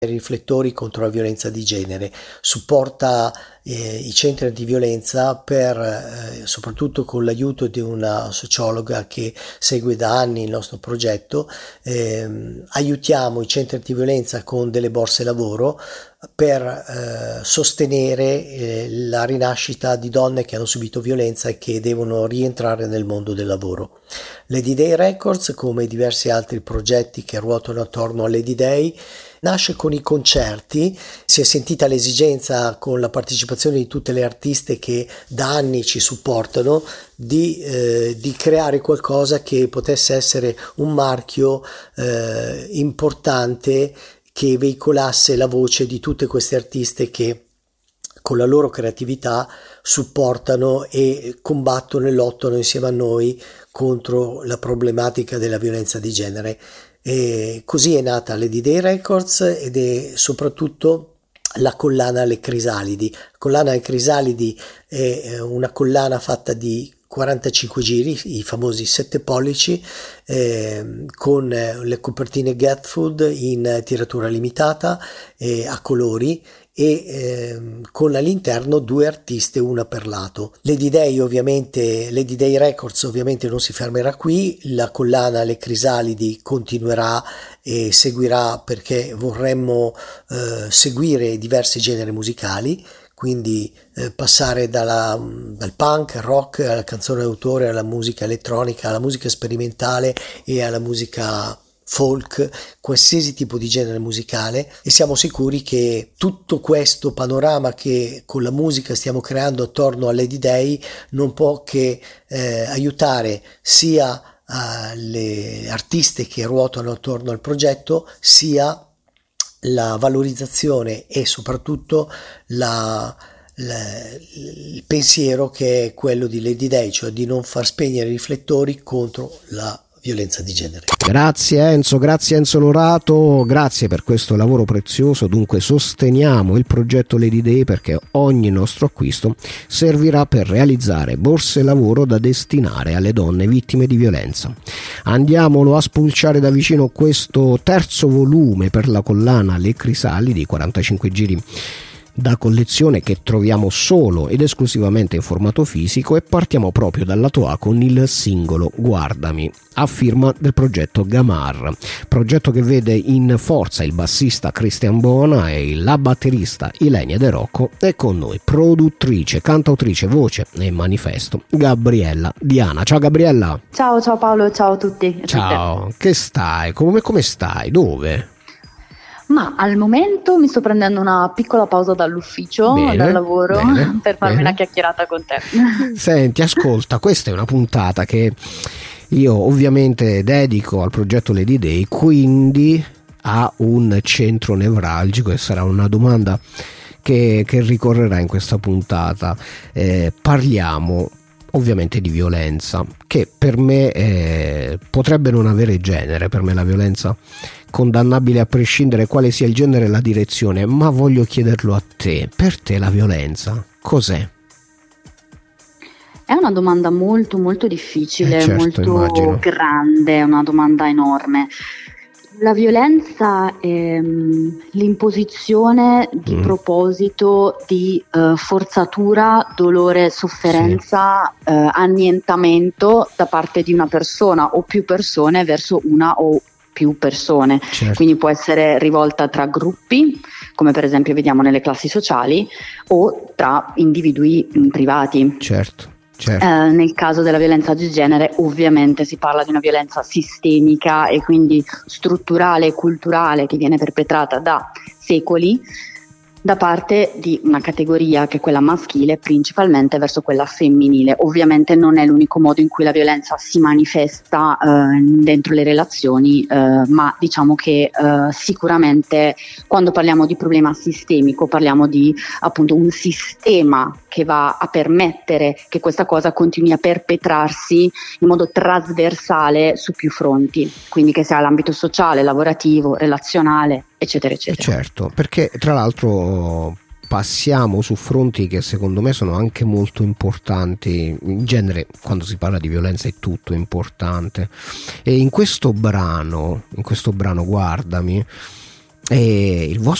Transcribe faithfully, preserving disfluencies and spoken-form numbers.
riflettori contro la violenza di genere, supporta eh, i centri antiviolenza per, eh, soprattutto con l'aiuto di una sociologa che segue da anni il nostro progetto, eh, aiutiamo i centri antiviolenza con delle borse lavoro per eh, sostenere eh, la rinascita di donne che hanno subito violenza e che devono rientrare nel mondo del lavoro. Lady Day Records, come diversi altri progetti che ruotano attorno a Lady Day, nasce con i concerti. Si è sentita l'esigenza, con la partecipazione di tutte le artiste che da anni ci supportano, di, eh, di creare qualcosa che potesse essere un marchio eh, importante, che veicolasse la voce di tutte queste artiste che con la loro creatività supportano e combattono e lottano insieme a noi contro la problematica della violenza di genere. E così è nata Lady Day Records ed è soprattutto la collana Le Crisalidi. La collana Le Crisalidi è una collana fatta di quarantacinque giri, i famosi sette pollici, eh, con le copertine Getfood in tiratura limitata eh, a colori e eh, con all'interno due artiste, una per lato. Lady Day ovviamente, Lady Day Records ovviamente non si fermerà qui, la collana Le Crisalidi continuerà e seguirà, perché vorremmo eh, seguire diversi generi musicali, quindi eh, passare dalla, dal punk al rock, alla canzone d'autore, alla musica elettronica, alla musica sperimentale e alla musica folk, qualsiasi tipo di genere musicale, e siamo sicuri che tutto questo panorama che con la musica stiamo creando attorno a Lady Day non può che eh, aiutare sia alle artiste che ruotano attorno al progetto, sia la valorizzazione e soprattutto la, la, il pensiero che è quello di Lady Day, cioè di non far spegnere i riflettori contro la violenza di genere. Grazie Enzo, grazie Enzo Lorato, grazie per questo lavoro prezioso. Dunque sosteniamo il progetto Lady Day, perché ogni nostro acquisto servirà per realizzare borse lavoro da destinare alle donne vittime di violenza. Andiamolo a spulciare da vicino questo terzo volume per la collana Le Crisalidi, quarantacinque giri da collezione che troviamo solo ed esclusivamente in formato fisico, e partiamo proprio dal lato A con il singolo Guardami, a firma del progetto Gamar, progetto che vede in forza il bassista Christian Bona e la batterista Ilenia De Rocco, e con noi produttrice, cantautrice, voce e manifesto Gabriella Diana. Ciao Gabriella. Ciao, ciao Paolo, ciao a tutti. Ciao, che stai? Come, come stai? Dove? Ma al momento mi sto prendendo una piccola pausa dall'ufficio, bene, dal lavoro, bene, per farmi bene. Una chiacchierata con te. Senti, ascolta, questa è una puntata che io ovviamente dedico al progetto Lady Day, quindi a un centro nevralgico, e sarà una domanda che, che ricorrerà in questa puntata. Eh, parliamo ovviamente di violenza, che per me eh, potrebbe non avere genere. Per me la violenza condannabile a prescindere quale sia il genere e la direzione, ma voglio chiederlo a te. Per te la violenza cos'è? È una domanda molto molto difficile, eh certo, molto immagino. grande, è una domanda enorme. La violenza è l'imposizione di mm. proposito di uh, forzatura, dolore, sofferenza, sì. uh, annientamento da parte di una persona o più persone verso una o più persone, certo. Quindi può essere rivolta tra gruppi, come per esempio vediamo nelle classi sociali, o tra individui privati. Certo. Certo. Eh, nel caso della violenza di genere ovviamente si parla di una violenza sistemica e quindi strutturale e culturale, che viene perpetrata da secoli da parte di una categoria che è quella maschile, principalmente verso quella femminile. Ovviamente non è l'unico modo in cui la violenza si manifesta eh, dentro le relazioni, eh, ma diciamo che eh, sicuramente quando parliamo di problema sistemico parliamo di appunto un sistema che va a permettere che questa cosa continui a perpetrarsi in modo trasversale su più fronti, quindi che sia l'ambito sociale, lavorativo, relazionale, eccetera eccetera. Certo, perché tra l'altro passiamo su fronti che secondo me sono anche molto importanti. In genere quando si parla di violenza è tutto importante, e in questo brano in questo brano Guardami E il vostro